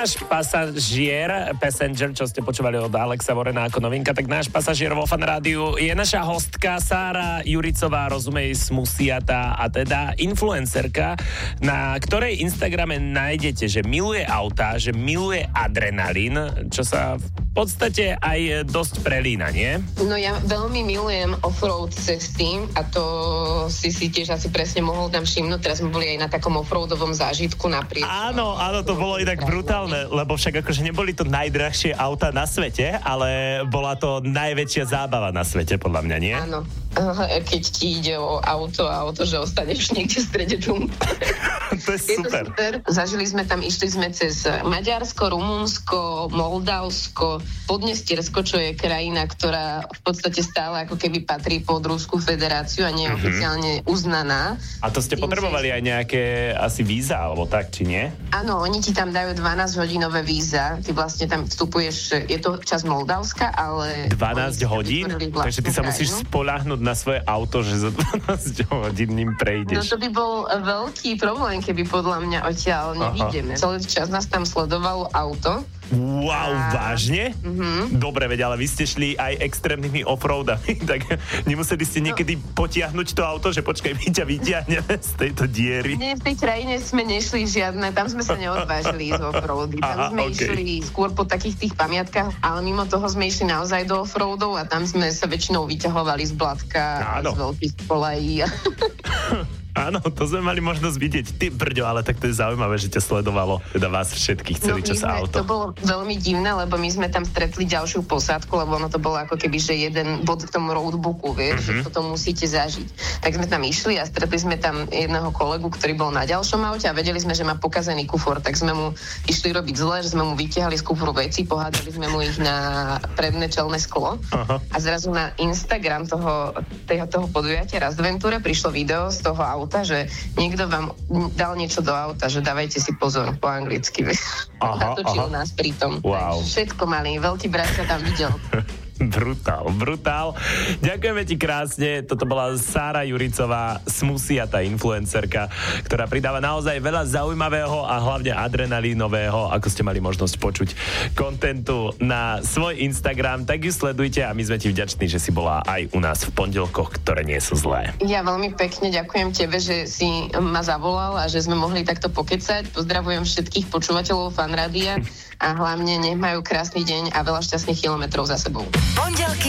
náš passenger, čo ste počúvali od Alexa Vorena ako novinka, tak náš pasažier vo Fan Rádiu je naša hostka Sára Juricová, rozumej smusiata a teda influencerka, na ktorej Instagrame nájdete, že miluje autá, že miluje adrenalín, čo sa v podstate aj dosť prelína, nie? No ja veľmi milujem offroad cesty a to si tiež asi presne mohol tam všimnúť. Teraz sme boli aj na takom offroadovom zážitku naprieč. Áno, to bolo inak brutálne, lebo však akože neboli to najdrahšie auta na svete, ale bola to najväčšia zábava na svete, podľa mňa, nie? Áno, keď ti ide o auto, že ostaneš niekde v strede džungla. To je super. Zažili sme tam, išli sme cez Maďarsko, Rumunsko, Moldavsko, Podnestiersko, čo je krajina, ktorá v podstate stále ako keby patrí pod Ruskú federáciu a nie je oficiálne uznaná. A to ste potrebovali aj nejaké asi víza, alebo tak, či nie? Áno, oni ti tam dajú 12-hodinové víza. Ty vlastne tam vstupuješ, je to časť Moldavska, ale... 12 hodín? Takže ty sa musíš spoľahnúť na svoje auto, že za 12 hodín ním prejdeš. No to by bol veľký problém, keby podľa mňa odtiaľ nevidíme. Celý čas nás tam sledovalo auto. Wow, vážne? Dobre, veď, ale vy ste šli aj extrémnymi offroadami, tak nemuseli ste niekedy potiahnuť to auto, že počkaj, my ťa vytiahneme z tejto diery? Nie, v tej krajine sme nešli žiadne, tam sme sa neodvážili ísť offroady, tam sme išli skôr po takých tých pamiatkách, ale mimo toho sme išli naozaj do offroadov a tam sme sa väčšinou vyťahovali z blatka, z veľkých kolají. Áno, to sme mali možnosť vidieť. Ty brďo, ale tak to je zaujímavé, že ťa sledovalo teda vás všetkých celý čas auto. To bolo veľmi divné, lebo my sme tam stretli ďalšiu posádku, lebo ono to bolo ako keby, že jeden bod v tom roadbooku, vieš, že toto musíte zažiť. Tak sme tam išli a stretli sme tam jedného kolegu, ktorý bol na ďalšom aute a vedeli sme, že má pokazený kufor, tak sme mu išli robiť zle, že sme mu vytiahli z kufru veci, pohádali sme mu ich na predné čelné sklo. A zrazu na Instagram toho podujatia Razdventúre prišlo video z toho auta, že niekto vám dal niečo do auta, že dávajte si pozor po anglicky. Natočil nás pri tom. Wow. Všetko mali, veľký brat sa tam videl. Brutál. Ďakujeme ti krásne. Toto bola Sára Juricová, smusiata influencerka, ktorá pridáva naozaj veľa zaujímavého a hlavne adrenalínového, ako ste mali možnosť počuť, kontentu na svoj Instagram. Tak ju sledujte a my sme ti vďační, že si bola aj u nás v pondelkoch, ktoré nie sú zlé. Ja veľmi pekne ďakujem tebe, že si ma zavolal a že sme mohli takto pokecať. Pozdravujem všetkých počúvateľov Fan Rádia a hlavne nech majú krásny deň a veľa šťastných kilometrov za sebou. Pondelky